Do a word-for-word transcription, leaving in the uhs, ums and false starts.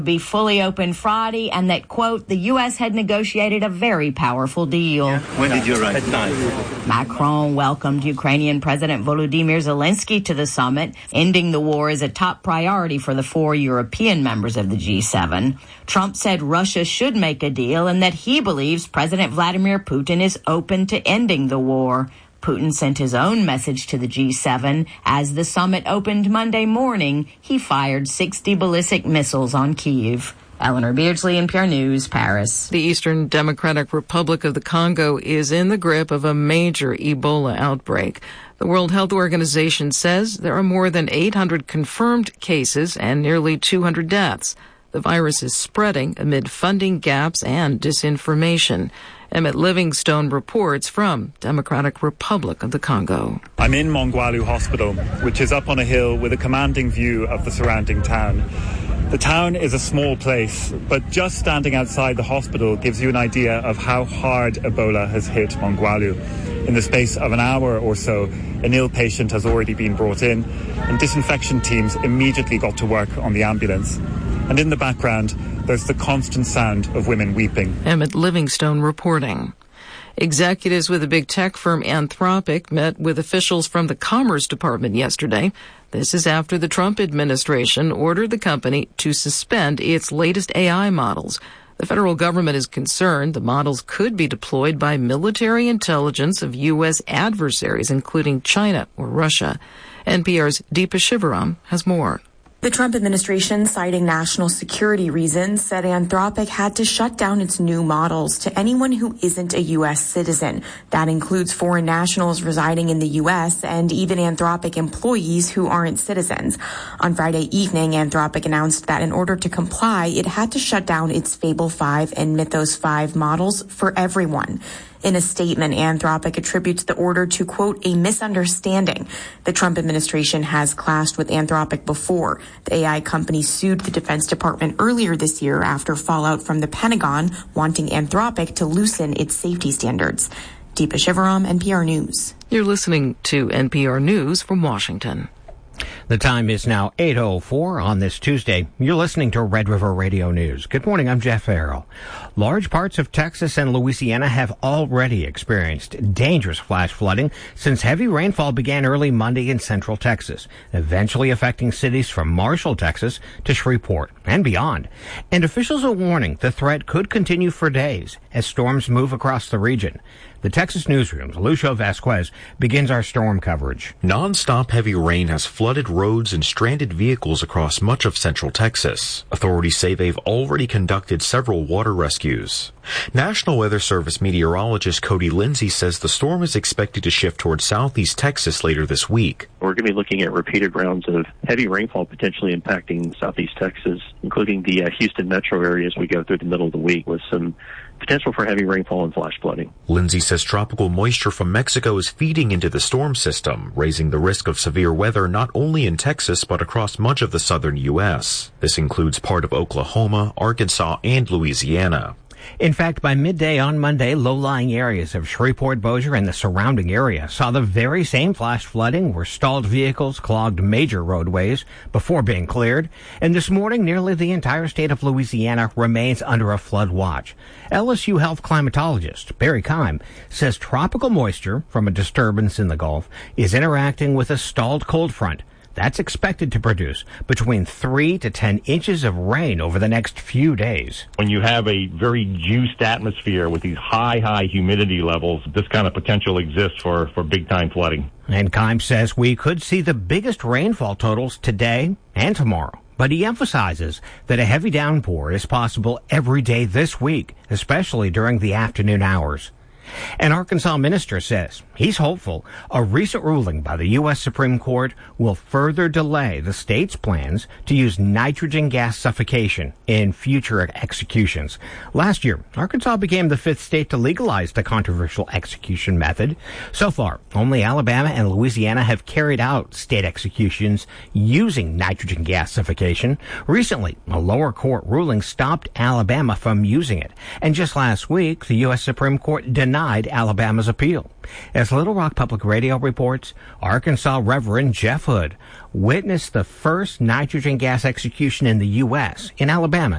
be fully open Friday, and that, quote, the U S had negotiated a very powerful deal. Yeah. When did you write? At nine. Macron welcomed Ukrainian President Volodymyr Zelensky to the summit. Ending the war is a top priority for the four European members of the G seven. Trump said Russia should make a deal and that he believes President Vladimir Putin is open to ending the war. Putin sent his own message to the G seven. As the summit opened Monday morning, he fired sixty ballistic missiles on Kyiv. Eleanor Beardsley, N P R News, Paris. The Eastern Democratic Republic of the Congo is in the grip of a major Ebola outbreak. The World Health Organization says there are more than eight hundred confirmed cases and nearly two hundred deaths. The virus is spreading amid funding gaps and disinformation. Emmett Livingstone reports from Democratic Republic of the Congo. I'm in Mongwalu Hospital, which is up on a hill with a commanding view of the surrounding town. The town is a small place, but just standing outside the hospital gives you an idea of how hard Ebola has hit Mongwalu. In the space of an hour or so, an ill patient has already been brought in, and disinfection teams immediately got to work on the ambulance. And in the background, there's the constant sound of women weeping. Emmett Livingstone reporting. Executives with the big tech firm Anthropic met with officials from the Commerce Department yesterday. This is after the Trump administration ordered the company to suspend its latest A I models. The federal government is concerned the models could be deployed by military intelligence of U S adversaries, including China or Russia. N P R's Deepa Shivaram has more. The Trump administration, citing national security reasons, said Anthropic had to shut down its new models to anyone who isn't a U S citizen. That includes foreign nationals residing in the U S and even Anthropic employees who aren't citizens. On Friday evening, Anthropic announced that in order to comply, it had to shut down its Fable five and Mythos five models for everyone. In a statement, Anthropic attributes the order to, quote, a misunderstanding. The Trump administration has clashed with Anthropic before. The A I company sued the Defense Department earlier this year after fallout from the Pentagon wanting Anthropic to loosen its safety standards. Deepa Shivaram, N P R News. You're listening to N P R News from Washington. The time is now eight oh four on this Tuesday. You're listening to Red River Radio News. Good morning, I'm Jeff Farrell. Large parts of Texas and Louisiana have already experienced dangerous flash flooding since heavy rainfall began early Monday in central Texas, eventually affecting cities from Marshall, Texas to Shreveport and beyond. And officials are warning the threat could continue for days as storms move across the region. The Texas Newsroom's Lucio Vasquez begins our storm coverage. Non-stop heavy rain has flooded roads and stranded vehicles across much of central Texas. Authorities say they've already conducted several water rescues. National Weather Service meteorologist Cody Lindsay says the storm is expected to shift towards southeast Texas later this week. We're going to be looking at repeated rounds of heavy rainfall potentially impacting southeast Texas, including the uh, Houston metro area as we go through the middle of the week with some potential for heavy rainfall and flash flooding. Lindsay says tropical moisture from Mexico is feeding into the storm system, raising the risk of severe weather not only in Texas but across much of the southern U S. This includes part of Oklahoma, Arkansas, and Louisiana. In fact, by midday on Monday, low-lying areas of Shreveport, Bossier, and the surrounding area saw the very same flash flooding where stalled vehicles clogged major roadways before being cleared. And this morning, nearly the entire state of Louisiana remains under a flood watch. L S U health climatologist Barry Keim says tropical moisture from a disturbance in the Gulf is interacting with a stalled cold front. That's expected to produce between three to ten inches of rain over the next few days. When you have a very juiced atmosphere with these high, high humidity levels, this kind of potential exists for, for big-time flooding. And Keim says we could see the biggest rainfall totals today and tomorrow. But he emphasizes that a heavy downpour is possible every day this week, especially during the afternoon hours. An Arkansas minister says he's hopeful a recent ruling by the U S Supreme Court will further delay the state's plans to use nitrogen gas suffocation in future executions. Last year, Arkansas became the fifth state to legalize the controversial execution method. So far, only Alabama and Louisiana have carried out state executions using nitrogen gas suffocation. Recently, a lower court ruling stopped Alabama from using it. And just last week, the U S Supreme Court denied Alabama's appeal. As Little Rock Public Radio reports, Arkansas Reverend Jeff Hood witnessed the first nitrogen gas execution in the U S in Alabama